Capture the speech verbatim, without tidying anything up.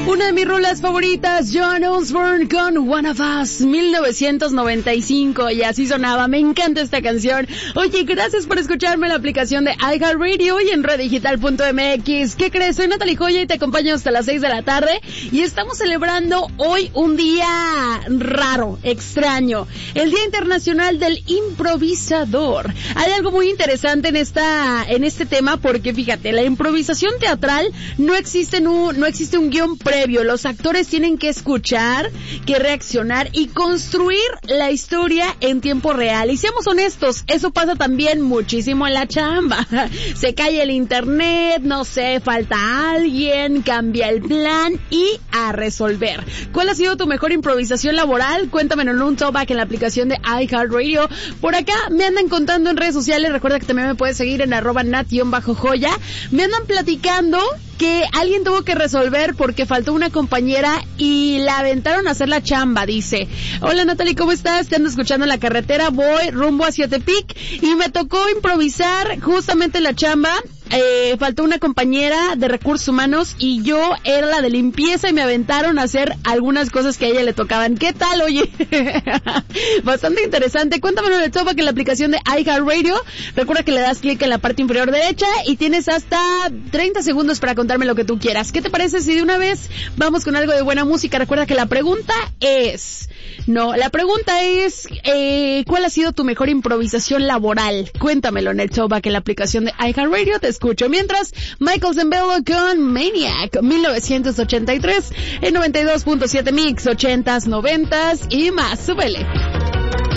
Una de mis rolas favoritas, John Osborne con One of Us, mil novecientos noventa y cinco, y así sonaba. Me encanta esta canción. Oye, gracias por escucharme en la aplicación de iHeartRadio y en redigital punto m x. ¿Qué crees? Soy Natalie Joya y te acompaño hasta las seis de la tarde, y estamos celebrando hoy un día raro, extraño, el Día Internacional del Improvisador. Hay algo muy interesante en esta, en este tema, porque fíjate, la improvisación teatral no existe en un, no existe un guión previo. Los actores tienen que escuchar, que reaccionar y construir la historia en tiempo real. Y seamos honestos, eso pasa también muchísimo en la chamba. Se cae el internet, no sé, falta alguien, cambia el plan y a resolver. ¿Cuál ha sido tu mejor improvisación laboral? Cuéntamelo en un talkback en la aplicación de iHeartRadio. Por acá me andan contando en redes sociales. Recuerda que también me puedes seguir en arroba nat-joya. Me andan platicando que alguien tuvo que resolver porque faltó una compañera y la aventaron a hacer la chamba. Dice: hola Natalie, ¿cómo estás? Te ando escuchando en la carretera, voy rumbo hacia Tepic y me tocó improvisar justamente la chamba. Eh, faltó una compañera de recursos humanos y yo era la de limpieza y me aventaron a hacer algunas cosas que a ella le tocaban. ¿Qué tal? Oye, bastante interesante. Cuéntamelo en el top que en la aplicación de iHeartRadio. Recuerda que le das clic en la parte inferior derecha y tienes hasta treinta segundos para contarme lo que tú quieras. ¿Qué te parece si de una vez vamos con algo de buena música? Recuerda que la pregunta es... No, la pregunta es... Eh, ¿cuál ha sido tu mejor improvisación laboral? Cuéntamelo en el top que en la aplicación de iHeartRadio. Te escucho. Mientras, Michael Zambello con Maniac, mil novecientos ochenta y tres, en noventa y dos punto siete Mix, ochentas, noventas y más. Súbele.